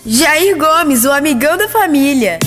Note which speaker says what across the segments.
Speaker 1: Jair Gomes, o amigão da família.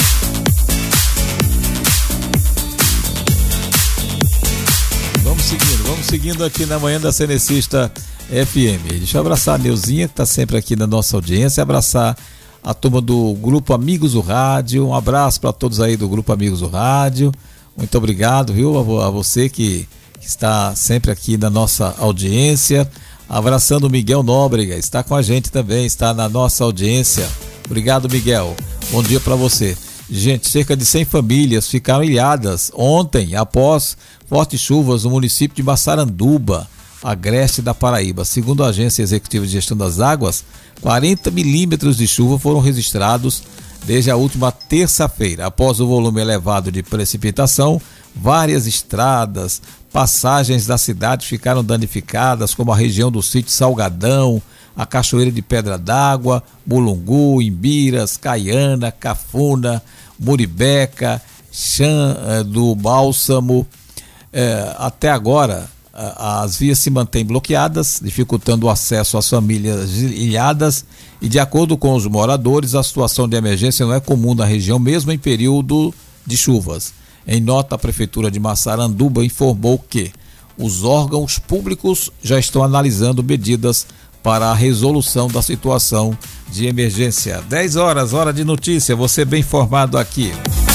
Speaker 2: Vamos seguindo aqui na manhã da Cenecista FM. Deixa eu abraçar a Neuzinha, que está sempre aqui na nossa audiência, abraçar a turma do Grupo Amigos do Rádio, um abraço para todos aí do Grupo Amigos do Rádio, muito obrigado, viu, a você que está sempre aqui na nossa audiência, abraçando o Miguel Nóbrega, está com a gente também, está na nossa audiência, obrigado Miguel, bom dia para você. Gente, cerca de 100 famílias ficaram ilhadas ontem após fortes chuvas no município de Massaranduba, agreste da Paraíba. Segundo a Agência Executiva de Gestão das Águas, 40 milímetros de chuva foram registrados desde a última terça-feira. Após o volume elevado de precipitação, várias estradas, passagens da cidade ficaram danificadas, como a região do sítio Salgadão, a Cachoeira de Pedra d'Água, Mulungu, Imbiras, Caiana, Cafuna, Muribeca, Chã do Bálsamo. Até agora, as vias se mantêm bloqueadas, dificultando o acesso às famílias ilhadas e, de acordo com os moradores, a situação de emergência não é comum na região, mesmo em período de chuvas. Em nota, a Prefeitura de Massaranduba informou que os órgãos públicos já estão analisando medidas para a resolução da situação de emergência. 10 horas, hora de notícia, você bem informado aqui.